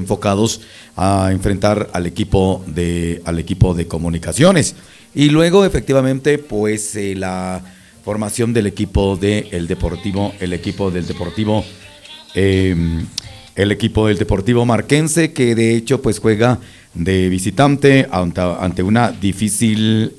enfocados a enfrentar al equipo de Comunicaciones. Y luego, efectivamente, pues la formación del equipo del Deportivo Marquense, que de hecho pues juega de visitante ante una difícil,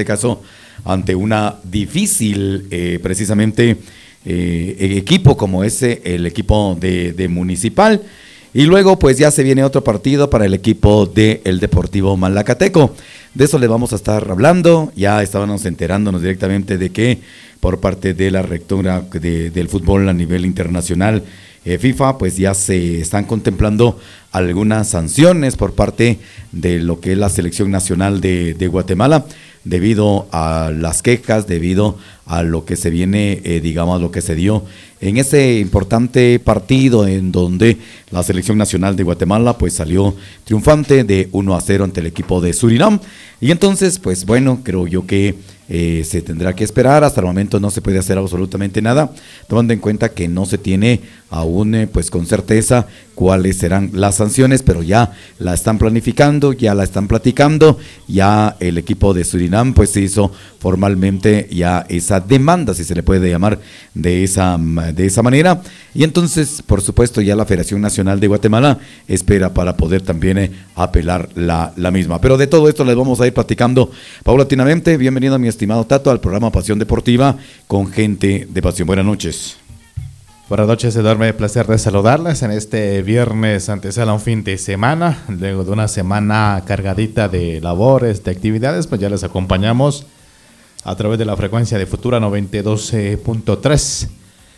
precisamente equipo como es el equipo de Municipal. Y luego pues ya se viene otro partido para el equipo del Deportivo Malacateco. De eso le vamos a estar hablando. Ya estábamos enterándonos directamente de que por parte de la rectora del fútbol a nivel internacional, FIFA, pues ya se están contemplando algunas sanciones por parte de lo que es la selección nacional de Guatemala, debido a las quejas, debido a lo que se viene, lo que se dio en ese importante partido en donde la selección nacional de Guatemala pues salió triunfante de 1-0 ante el equipo de Surinam. Y entonces, pues bueno, creo yo que se tendrá que esperar. Hasta el momento no se puede hacer absolutamente nada, tomando en cuenta que no se tiene aún pues con certeza cuáles serán las sanciones, pero ya la están planificando, ya la están platicando. Ya el equipo de Surinam pues se hizo formalmente ya esa demanda, si se le puede llamar de esa manera. Y entonces, por supuesto, ya la Federación Nacional de Guatemala espera para poder también apelar la misma. Pero de todo esto les vamos a ir platicando paulatinamente. Bienvenido, mi estimado Tato, al programa Pasión Deportiva con gente de pasión. Buenas noches. Buenas noches, enorme placer de saludarles en este viernes antesala un fin de semana. Luego de una semana cargadita de labores, de actividades, pues ya les acompañamos a través de la frecuencia de Futura 92.3,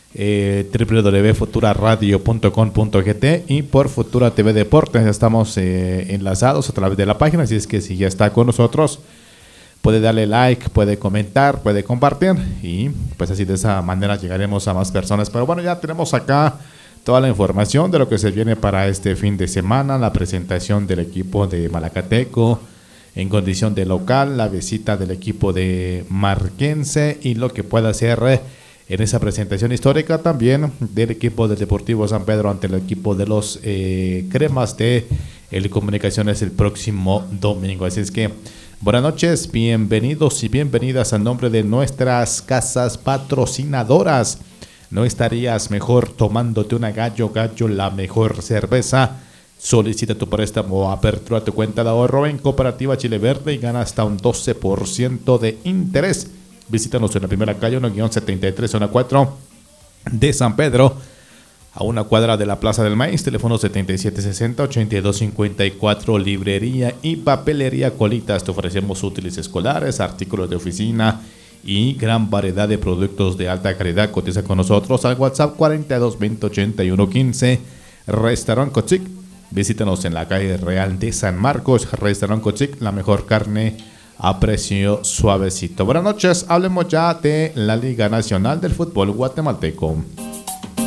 www.futuraradio.com.gt y por Futura TV Deportes. Estamos enlazados a través de la página, así es que si ya está con nosotros, puede darle like, puede comentar, puede compartir y pues así de esa manera llegaremos a más personas. Pero bueno, ya tenemos acá toda la información de lo que se viene para este fin de semana, la presentación del equipo de Malacateco en condición de local, la visita del equipo de Marquense y lo que pueda hacer en esa presentación histórica también del equipo del Deportivo San Pedro ante el equipo de los Cremas de el Comunicaciones el próximo domingo. Así es que buenas noches, bienvenidos y bienvenidas a nombre de nuestras casas patrocinadoras. ¿No estarías mejor tomándote una Gallo, la mejor cerveza? Solicita tu préstamo o apertura tu cuenta de ahorro en Cooperativa Chile Verde y gana hasta un 12% de interés. Visítanos en la primera calle 1-73, zona 4 de San Pedro, a una cuadra de la Plaza del Maíz. Teléfono 7760-8254. Librería y papelería Colitas. Te ofrecemos útiles escolares, artículos de oficina y gran variedad de productos de alta calidad. Cotiza con nosotros al WhatsApp 4220-8115. Restaurant Cochic. Visítanos en la calle Real de San Marcos. Restaurant Cochic, la mejor carne a precio suavecito. Buenas noches, hablemos ya de la Liga Nacional del Fútbol Guatemalteco.